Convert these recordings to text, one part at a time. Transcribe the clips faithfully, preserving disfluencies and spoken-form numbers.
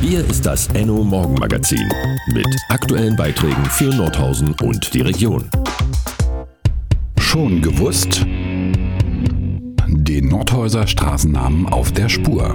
Hier ist das Enno Morgenmagazin mit aktuellen Beiträgen für Nordhausen und die Region. Schon gewusst? Die Nordhauser Straßennamen auf der Spur.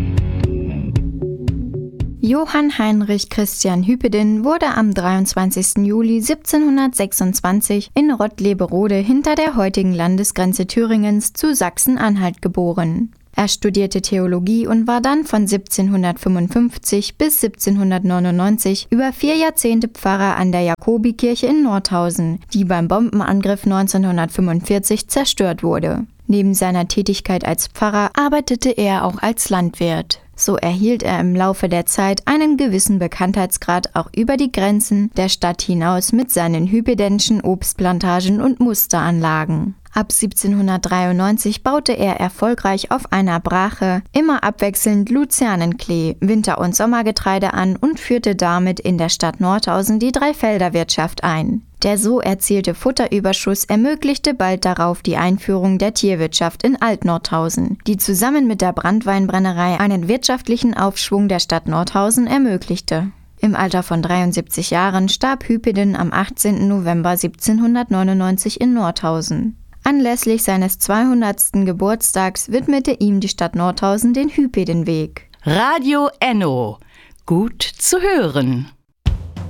Johann Heinrich Christian Hypedin wurde am dreiundzwanzigsten Juli siebzehnhundertsechsundzwanzig in Rottleberode hinter der heutigen Landesgrenze Thüringens zu Sachsen-Anhalt geboren. Er studierte Theologie und war dann von siebzehnhundertfünfundfünfzig bis siebzehnhundertneunundneunzig über vier Jahrzehnte Pfarrer an der Jakobikirche in Nordhausen, die beim Bombenangriff neunzehnhundertfünfundvierzig zerstört wurde. Neben seiner Tätigkeit als Pfarrer arbeitete er auch als Landwirt. So erhielt er im Laufe der Zeit einen gewissen Bekanntheitsgrad auch über die Grenzen der Stadt hinaus mit seinen hypedenschen Obstplantagen und Musteranlagen. Ab siebzehnhundertdreiundneunzig baute er erfolgreich auf einer Brache immer abwechselnd Luzernenklee, Winter- und Sommergetreide an und führte damit in der Stadt Nordhausen die Dreifelderwirtschaft ein. Der so erzielte Futterüberschuss ermöglichte bald darauf die Einführung der Tierwirtschaft in Alt-Nordhausen, die zusammen mit der Branntweinbrennerei einen wirtschaftlichen Aufschwung der Stadt Nordhausen ermöglichte. Im Alter von dreiundsiebzig Jahren starb Hypedin am achtzehnten November siebzehnhundertneunundneunzig in Nordhausen. Anlässlich seines zweihundertsten Geburtstags widmete ihm die Stadt Nordhausen den Hypedinweg. Radio Enno. Gut zu hören.